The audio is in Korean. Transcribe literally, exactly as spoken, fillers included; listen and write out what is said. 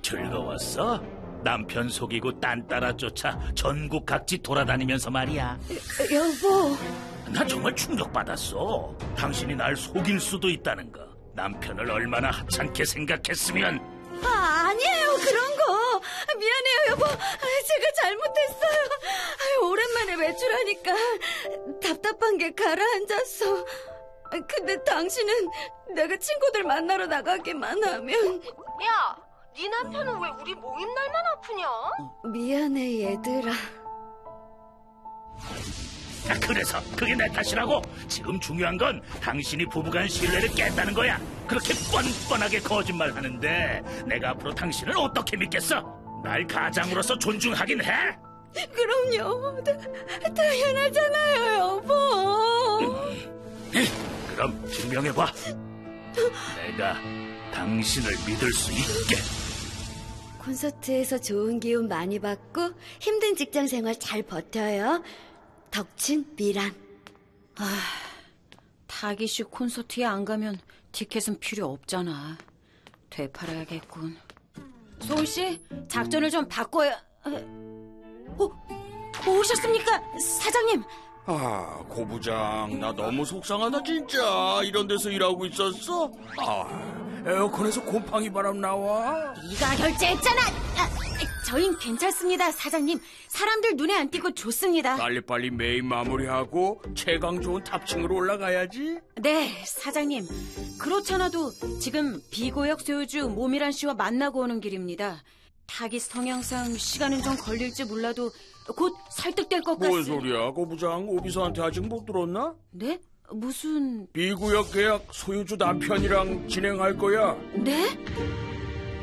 즐거웠어? 남편 속이고 딴 따라 쫓아 전국 각지 돌아다니면서 말이야. 여보. 나 정말 충격받았어. 당신이 날 속일 수도 있다는 거. 남편을 얼마나 하찮게 생각했으면. 아, 아니에요, 그런 거. 미안해요, 여보. 제가 잘못했어요. 오랜만에 외출하니까 답답한 게 가라앉았어. 근데 당신은 내가 친구들 만나러 나가기만 하면. 야, 네 남편은 왜 우리 모임 날만 아프냐? 미안해, 얘들아. 아, 그래서 그게 내 탓이라고? 지금 중요한 건 당신이 부부간 신뢰를 깼다는 거야. 그렇게 뻔뻔하게 거짓말하는데 내가 앞으로 당신을 어떻게 믿겠어? 날 가장으로서 존중하긴 해? 그럼요. 다, 당연하잖아요, 여보. 음, 그럼 증명해봐. 내가 당신을 믿을 수 있게. 콘서트에서 좋은 기운 많이 받고 힘든 직장 생활 잘 버텨요. 덕친 미란. 아, 타기씨 콘서트에 안 가면 티켓은 필요 없잖아. 되팔아야겠군. 소울씨, 작전을 좀 바꿔야... 어, 오셨습니까, 사장님? 아, 고부장, 나 너무 속상하다 진짜. 이런 데서 일하고 있었어? 아, 에어컨에서 곰팡이 바람 나와. 네가 결제했잖아. 아, 저흰 괜찮습니다, 사장님. 사람들 눈에 안 띄고 좋습니다. 빨리빨리 메인 마무리하고 최강 좋은 탑층으로 올라가야지. 네, 사장님. 그렇잖아도 지금 비고역 소유주 모미란 씨와 만나고 오는 길입니다. 타깃 성향상 시간은 좀 걸릴지 몰라도 곧 설득될 것 같습니다. 뭔 소리야, 고부장? 오비서한테 아직 못 들었나? 네? 무슨... 비구역 계약 소유주 남편이랑 진행할 거야. 네?